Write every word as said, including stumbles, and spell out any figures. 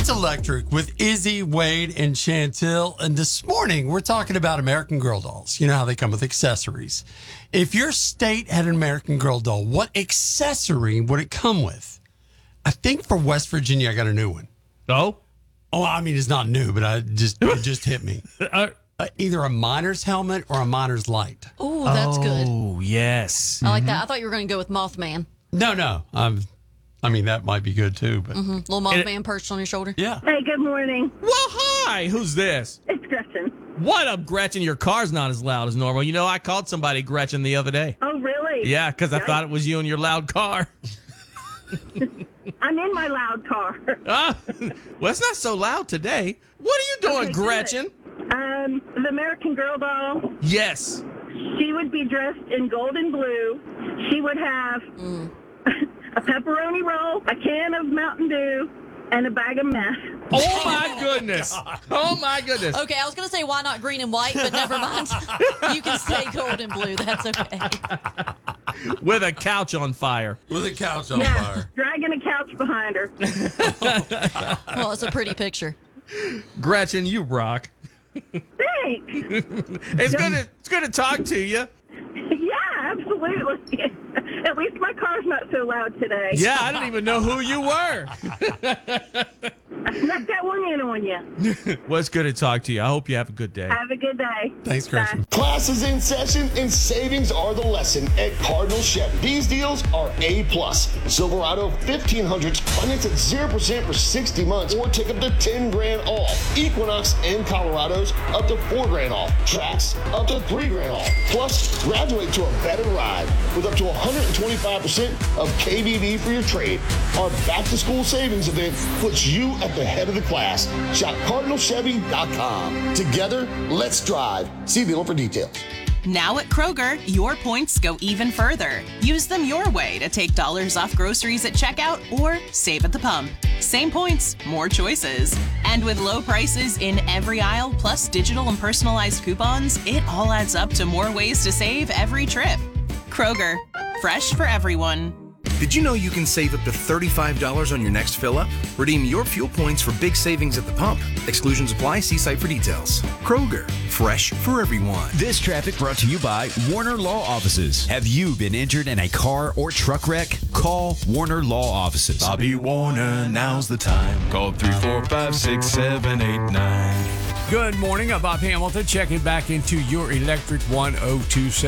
It's Electric with Izzy, Wade, and Chantel. And this morning, we're talking about American Girl dolls. You know how they come with accessories. If your state had an American Girl doll, what accessory would it come with? I think for West Virginia, I got a new one. Oh? Oh, I mean, it's not new, but I just it just hit me. Uh, Uh, either a miner's helmet or a miner's light. Oh, that's good. Oh, yes. I like that. I thought you were going to go with Mothman. No, no. Um, I mean, that might be good, too. But Mm-hmm. Little Mothman perched on your shoulder. yeah. Hey, good morning. Well, hi. Who's this? It's Gretchen. What up, Gretchen? Your car's not as loud as normal. You know, I called somebody Gretchen the other day. Oh, really? Yeah, because I thought it was you and your loud car. I'm in my loud car. Ah, well, it's not so loud today. What are you doing, Okay, Gretchen? Um, the American Girl doll, Yes. she would be dressed in gold and blue. She would have a pepperoni roll, a can of Mountain Dew, and a bag of meth. Oh, my goodness. Oh, my goodness. Okay, I was going to say why not green and white, but never mind. You can say gold and blue. That's okay. With a couch on fire. With a couch on Yeah, fire. dragging a couch behind her. Well, it's a pretty picture. Gretchen, you rock. Thanks. It's good to, it's good to talk to you. Yeah, absolutely. At least my car's not so loud today. Yeah, I didn't even know who you were. I snuck that one in on you. Well, it's good to talk to you. I hope you have a good day. Have a good day. Thanks, Gretchen. Class is in session and savings are the lesson at Cardinal Chevy. These deals are A plus. Silverado fifteen hundreds finance at zero percent for sixty months or take up to ten grand off. Equinox and Colorados up to four grand off. Trax up to three grand off. Plus, graduate to a better ride with up to one hundred twenty-five percent of K B B for your trade. Our back to school savings event puts you at the head of the class. Shop Cardinal Chevy dot com. Together, let's drive. See dealer for details. Now at Kroger, your points go even further. Use them your way to take dollars off groceries at checkout or save at the pump. Same points, more choices. And with low prices in every aisle, plus digital and personalized coupons, it all adds up to more ways to save every trip. Kroger, fresh for everyone. Did you know you can save up to thirty-five dollars on your next fill-up? Redeem your fuel points for big savings at the pump. Exclusions apply. See site for details. Kroger, fresh for everyone. This traffic brought to you by Warner Law Offices. Have you been injured in a car or truck wreck? Call Warner Law Offices. Bobby Warner, now's the time. Call three four five, six seven eight nine. Good morning. I'm Bob Hamilton checking back into your Electric one oh two seven.